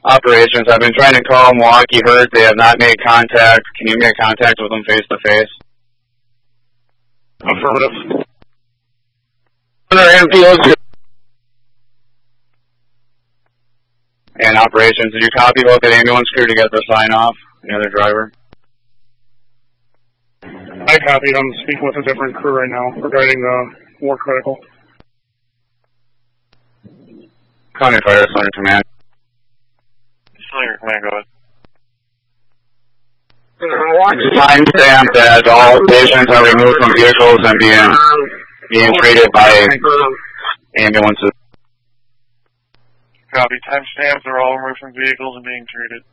Operations, I've been trying to call Milwaukee Hurt. They have not made contact. Can you make contact with them face to face? Affirmative. And operations, did you copy both the ambulance crew to get the sign off? The other driver? I copied. I'm speaking with a different crew right now regarding the war critical. County Fire Center Command. Center Command, go ahead. Timestamp that all patients are removed from vehicles and being treated by ambulances. Copy. Timestamps are all removed from vehicles and being treated.